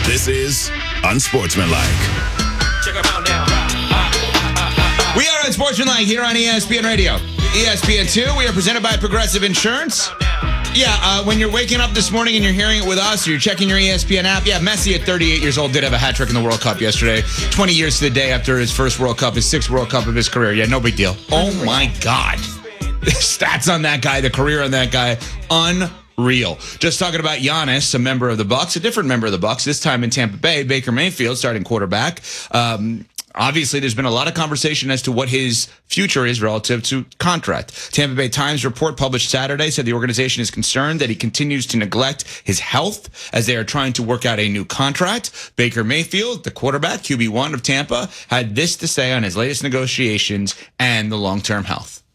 This is Unsportsmanlike. Check them out now. We are Unsportsmanlike here on ESPN Radio. ESPN2, we are presented by Progressive Insurance. Yeah, when you're waking up this morning and you're hearing it with us, or you're checking your ESPN app, yeah, Messi at 38 years old did have a hat trick in the World Cup yesterday. 20 years to the day after his first World Cup, his sixth World Cup of his career. Yeah, no big deal. Oh my God. The stats on that guy, the career on that guy, unreal. Just talking about Giannis, a member of the Bucks, a different member of the Bucks, this time in Tampa Bay, Baker Mayfield, starting quarterback. Obviously, there's been a lot of conversation as to what his future is relative to contract. Tampa Bay Times report published Saturday said the organization is concerned that he continues to neglect his health as they are trying to work out a new contract. Baker Mayfield, the quarterback, QB1 of Tampa, had this to say on his latest negotiations and the long-term health.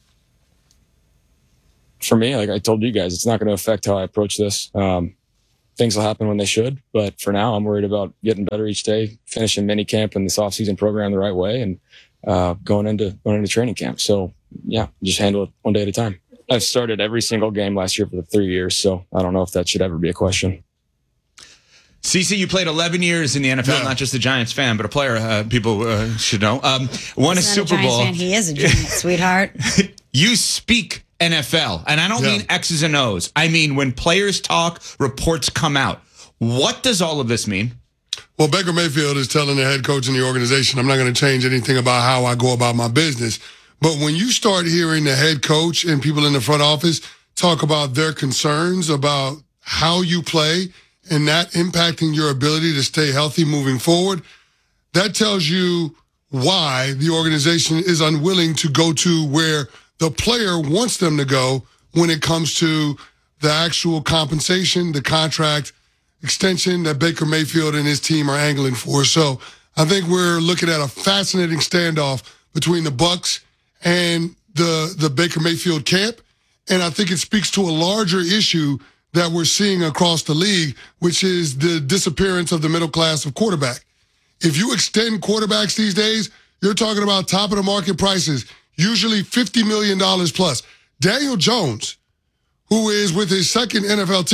For me, like I told you guys, it's not going to affect how I approach this. Things will happen when they should, but for now, I'm worried about getting better each day, finishing mini camp and this off-season program the right way, and going into training camp. So, yeah, just handle it one day at a time. I've started every single game last year for the 3 years, so I don't know if that should ever be a question. CC, you played 11 years in the NFL, not just a Giants fan, but a player people should know. Won a Super Bowl. Fan. He is a Giants, sweetheart. You speak NFL, and I don't mean X's and O's. I mean when players talk, reports come out. What does all of this mean? Well, Baker Mayfield is telling the head coach in the organization, I'm not going to change anything about how I go about my business. But when you start hearing the head coach and people in the front office talk about their concerns about how you play and that impacting your ability to stay healthy moving forward, that tells you why the organization is unwilling to go to where the player wants them to go when it comes to the actual compensation, the contract extension that Baker Mayfield and his team are angling for. So I think we're looking at a fascinating standoff between the Bucks and the Baker Mayfield camp. And I think it speaks to a larger issue that we're seeing across the league, which is the disappearance of the middle class of quarterback. If you extend quarterbacks these days, you're talking about top of the market prices, usually $50 million plus. Daniel Jones, who is with his third NFL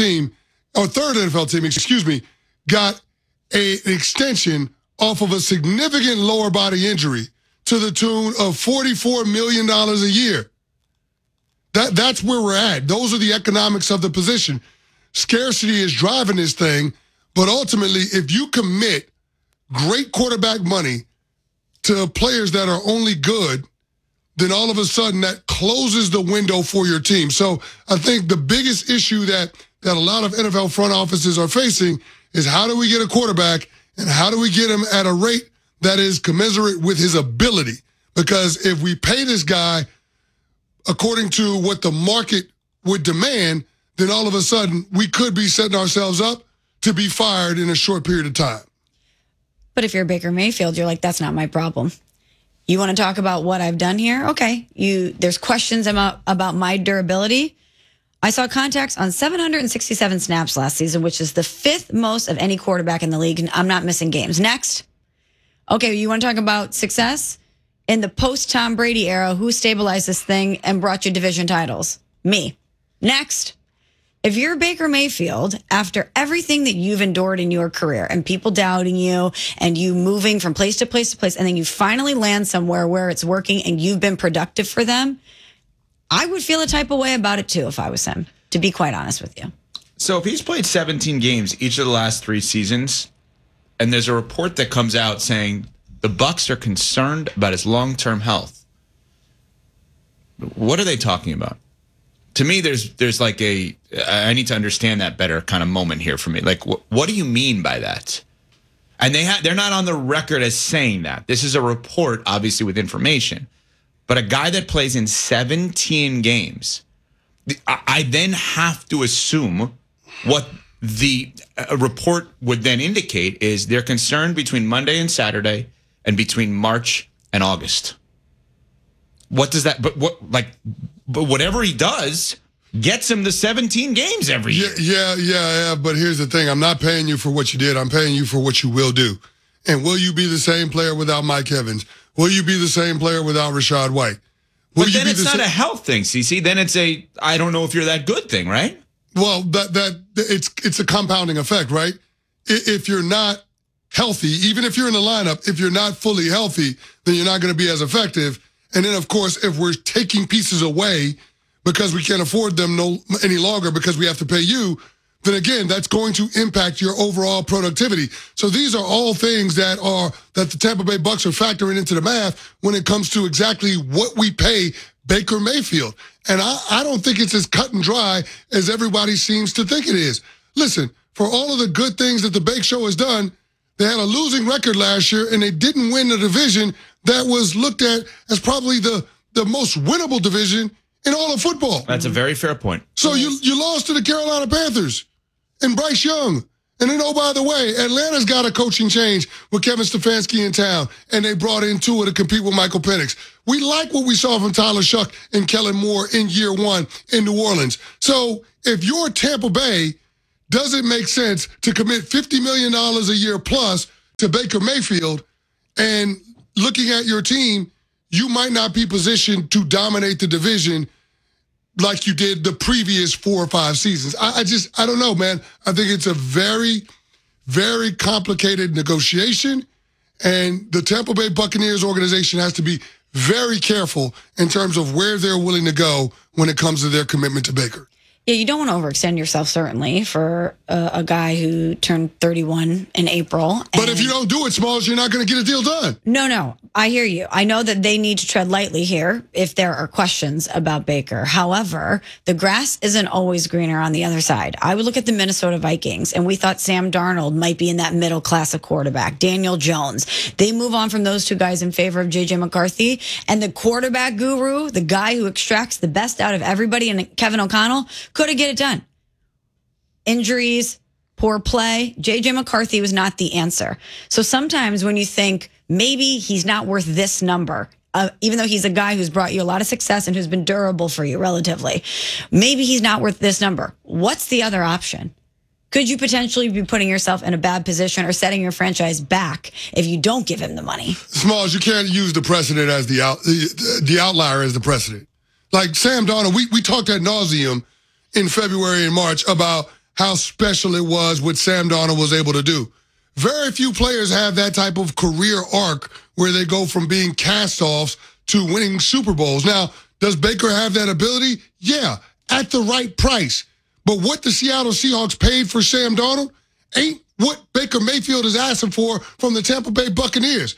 team, got an extension off of a significant lower body injury to the tune of $44 million a year. That's where we're at. Those are the economics of the position. Scarcity is driving this thing, but ultimately, if you commit great quarterback money to players that are only good, then all of a sudden that closes the window for your team. So I think the biggest issue that a lot of NFL front offices are facing is how do we get a quarterback and how do we get him at a rate that is commensurate with his ability? Because if we pay this guy according to what the market would demand, then all of a sudden we could be setting ourselves up to be fired in a short period of time. But if you're Baker Mayfield, you're like, that's not my problem. You want to talk about what I've done here? Okay. There's questions about my durability. I saw contacts on 767 snaps last season, which is the fifth most of any quarterback in the league, and I'm not missing games. Next. Okay, you want to talk about success? In the post-Tom Brady era, who stabilized this thing and brought you division titles? Me. Next. If you're Baker Mayfield, after everything that you've endured in your career and people doubting you and you moving from place to place to place, and then you finally land somewhere where it's working and you've been productive for them, I would feel a type of way about it too if I was him, to be quite honest with you. So if he's played 17 games each of the last 3 seasons, and there's a report that comes out saying the Bucks are concerned about his long-term health, what are they talking about? To me, there's like I need to understand that better kind of moment here for me. Like, what do you mean by that? And they're not on the record as saying that. This is a report, obviously, with information. But a guy that plays in 17 games, I then have to assume what the report would then indicate is they're concerned between Monday and Saturday and between March and August. What does that? But whatever he does gets him the 17 games every year. Yeah. But here's the thing: I'm not paying you for what you did. I'm paying you for what you will do. And will you be the same player without Mike Evans? Will you be the same player without Rachaad White? But then it's not a health thing, CC. Then it's I don't know if you're that good thing, right? Well, it's a compounding effect, right? if you're not healthy, even if you're in the lineup, if you're not fully healthy, then you're not going to be as effective. And then, of course, if we're taking pieces away because we can't afford them any longer because we have to pay you, then again, that's going to impact your overall productivity. So these are all things that the Tampa Bay Bucs are factoring into the math when it comes to exactly what we pay Baker Mayfield. And I don't think it's as cut and dry as everybody seems to think it is. Listen, for all of the good things that the Bake Show has done, they had a losing record last year, and they didn't win the division that was looked at as probably the most winnable division in all of football. That's a very fair point. So you lost to the Carolina Panthers and Bryce Young. And then, oh, by the way, Atlanta's got a coaching change with Kevin Stefanski in town, and they brought in Tua to compete with Michael Penix. We like what we saw from Tyler Shuck and Kellen Moore in year one in New Orleans. So if you're Tampa Bay, does it make sense to commit $50 million a year plus to Baker Mayfield? And looking at your team, you might not be positioned to dominate the division like you did the previous 4 or 5 seasons. I don't know, man. I think it's a very, very complicated negotiation, and the Tampa Bay Buccaneers organization has to be very careful in terms of where they're willing to go when it comes to their commitment to Baker. Yeah, you don't want to overextend yourself, certainly, for a guy who turned 31 in April. But if you don't do it, Smalls, you're not going to get a deal done. No. I hear you. I know that they need to tread lightly here if there are questions about Baker. However, the grass isn't always greener on the other side. I would look at the Minnesota Vikings, and we thought Sam Darnold might be in that middle class of quarterback. Daniel Jones. They move on from those two guys in favor of J.J. McCarthy. And the quarterback guru, the guy who extracts the best out of everybody, and Kevin O'Connell, couldn't get it done. Injuries, poor play. J.J. McCarthy was not the answer. So sometimes when you think maybe he's not worth this number, even though he's a guy who's brought you a lot of success and who's been durable for you relatively, maybe he's not worth this number. What's the other option? Could you potentially be putting yourself in a bad position or setting your franchise back if you don't give him the money? Smalls, you can't use the precedent as the outlier as the precedent. Like Sam Darnold, we talked ad nauseum in February and March about how special it was what Sam Darnold was able to do. Very few players have that type of career arc where they go from being cast-offs to winning Super Bowls. Now, does Baker have that ability? Yeah, at the right price. But what the Seattle Seahawks paid for Sam Darnold ain't what Baker Mayfield is asking for from the Tampa Bay Buccaneers.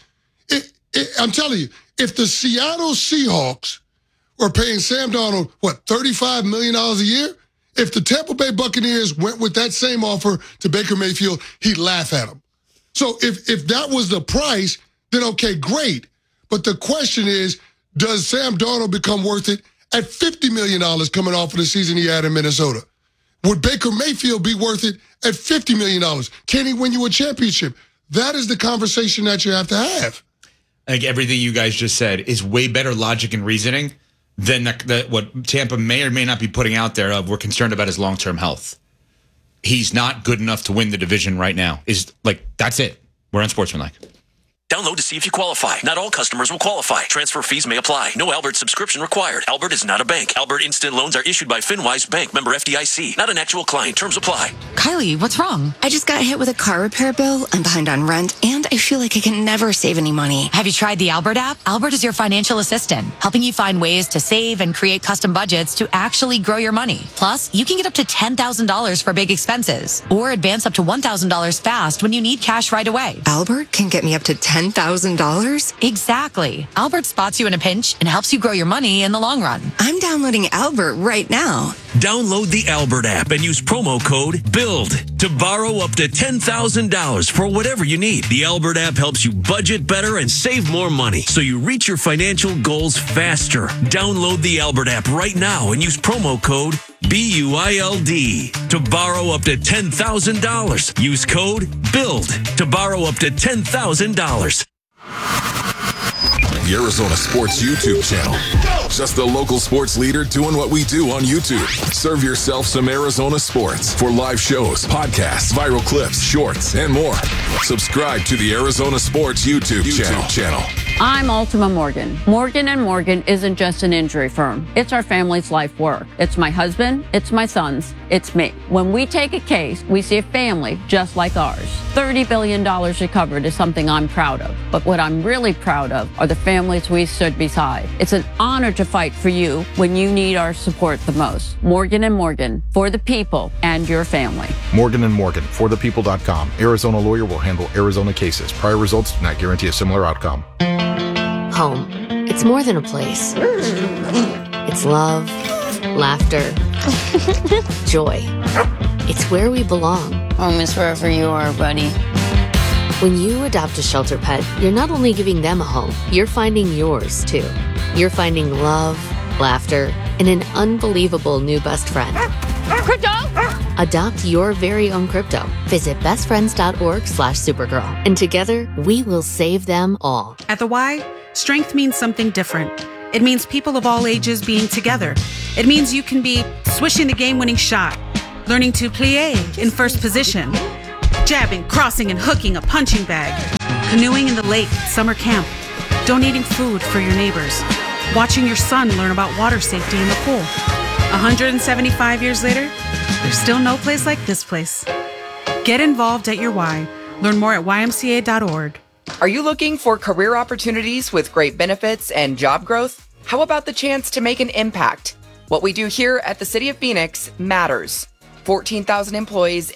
I'm telling you, if the Seattle Seahawks were paying Sam Darnold, $35 million a year? If the Tampa Bay Buccaneers went with that same offer to Baker Mayfield, he'd laugh at them. So if that was the price, then okay, great. But the question is, does Sam Darnold become worth it at $50 million coming off of the season he had in Minnesota? Would Baker Mayfield be worth it at $50 million? Can he win you a championship? That is the conversation that you have to have. I think everything you guys just said is way better logic and reasoning than what Tampa may or may not be putting out there of we're concerned about his long-term health. He's not good enough to win the division right now. That's it. We're Unsportsmanlike. Download to see if you qualify. Not all customers will qualify. Transfer fees may apply. No Albert subscription required. Albert is not a bank. Albert Instant Loans are issued by FinWise Bank, member FDIC. Not an actual client. Terms apply. Kylie, what's wrong? I just got hit with a car repair bill. I'm behind on rent, and I feel like I can never save any money. Have you tried the Albert app? Albert is your financial assistant, helping you find ways to save and create custom budgets to actually grow your money. Plus, you can get up to $10,000 for big expenses, or advance up to $1,000 fast when you need cash right away. Albert can get me up to $10,000? Exactly. Albert spots you in a pinch and helps you grow your money in the long run. I'm downloading Albert right now. Download the Albert app and use promo code BUILD to borrow up to $10,000 for whatever you need. The Albert app helps you budget better and save more money so you reach your financial goals faster. Download the Albert app right now and use promo code BUILD to borrow up to $10,000. Use code BUILD to borrow up to $10,000. The Arizona Sports YouTube channel. Just the local sports leader doing what we do on YouTube. Serve yourself some Arizona sports for live shows, podcasts, viral clips, shorts, and more. Subscribe to the Arizona Sports YouTube channel. I'm Ultima Morgan. Morgan & Morgan isn't just an injury firm. It's our family's life work. It's my husband, it's my sons, it's me. When we take a case, we see a family just like ours. $30 billion recovered is something I'm proud of. But what I'm really proud of are the families we stood beside. It's an honor to fight for you when you need our support the most. Morgan & Morgan, for the people and your family. Morgan & Morgan, forthepeople.com. Arizona lawyer will handle Arizona cases. Prior results do not guarantee a similar outcome. Home. It's more than a place. It's love, laughter, joy. It's where we belong. Home is wherever you are, buddy. When you adopt a shelter pet, you're not only giving them a home, you're finding yours, too. You're finding love, laughter, and an unbelievable new best friend. Crypto! Adopt your very own crypto. Visit bestfriends.org/Supergirl. And together, we will save them all. At the Y, strength means something different. It means people of all ages being together. It means you can be swishing the game-winning shot, learning to plie in first position, jabbing, crossing, and hooking a punching bag, canoeing in the lake at summer camp, donating food for your neighbors, watching your son learn about water safety in the pool. 175 years later, there's still no place like this place. Get involved at your Y. Learn more at ymca.org. Are you looking for career opportunities with great benefits and job growth? How about the chance to make an impact? What we do here at the City of Phoenix matters. 14,000 employees